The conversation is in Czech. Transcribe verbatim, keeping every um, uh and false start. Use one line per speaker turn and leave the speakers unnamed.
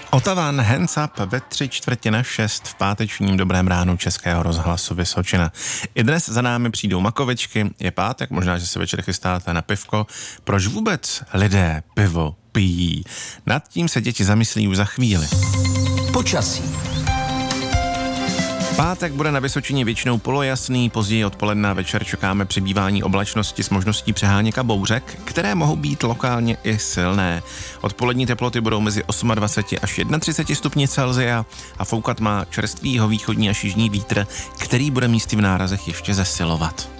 Otavan, hands up ve tři čtvrtě na šest v pátečním Dobrém ránu Českého rozhlasu Vysočina. I dnes za námi přijdou makovičky, je pátek, možná, že se večer chystáte na pivko. Proč vůbec lidé pivo pijí? Nad tím se děti zamyslí už za chvíli.
Počasí.
Pátek bude na Vysočině většinou polojasný, později odpoledne a večer čekáme přibývání oblačnosti s možností přeháněk a bouřek, které mohou být lokálně i silné. Odpolední teploty budou mezi dvacet osm až třicet jedna stupni Celsia a foukat má čerstvý jihovýchodní až jižní vítr, který bude místy v nárazech ještě zesilovat.